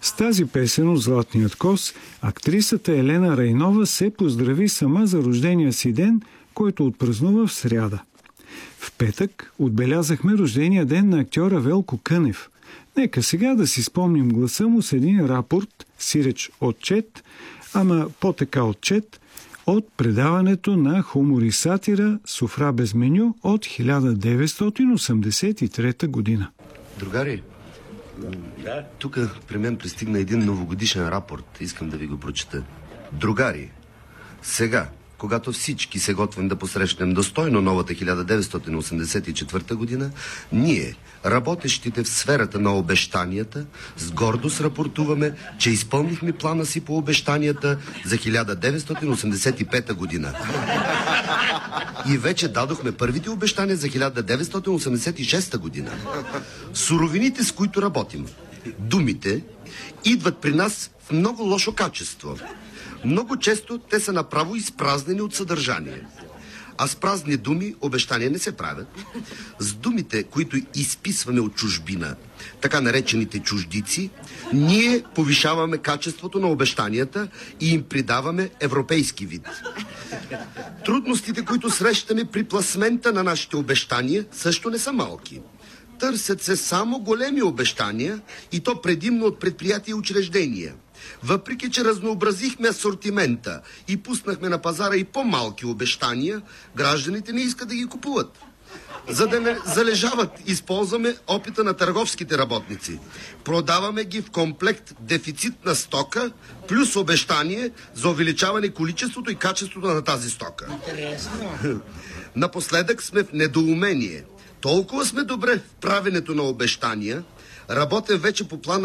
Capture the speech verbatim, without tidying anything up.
С тази песен от Златният кос актрисата Елена Райнова се поздрави сама за рождения си ден, който отпразнува в сряда. В петък отбелязахме рождения ден на актьора Велко Кънев. Нека сега да си спомним гласа му с един рапорт, сиреч отчет, ама по-така отчет, от предаването на хумор и сатира "Софра без меню" от хиляда деветстотин осемдесет и трета година. Другари, да? Тук при мен пристигна един новогодишен рапорт. Искам да ви го прочета. Другари, сега, когато всички се готвим да посрещнем достойно новата хиляда деветстотин осемдесет и четвърта година, ние, работещите в сферата на обещанията, с гордост рапортуваме, че изпълнихме плана си по обещанията за хиляда деветстотин осемдесет и пета година. И вече дадохме първите обещания за хиляда деветстотин осемдесет и шеста година. Суровините, с които работим, думите, идват при нас в много лошо качество. Много често те са направо изпразнени от съдържание. А с празни думи обещания не се правят. С думите, които изписваме от чужбина, така наречените чуждици, ние повишаваме качеството на обещанията и им придаваме европейски вид. Трудностите, които срещаме при пласмента на нашите обещания, също не са малки. Търсят се само големи обещания, и то предимно от предприятия и учреждения. Въпреки че разнообразихме асортимента и пуснахме на пазара и по-малки обещания, гражданите не искат да ги купуват. За да не залежават, използваме опита на търговските работници. Продаваме ги в комплект дефицит на стока, плюс обещание за увеличаване количеството и качеството на тази стока. Интересно. Напоследък сме в недоумение. Толкова сме добре в правенето на обещания, работим вече по плана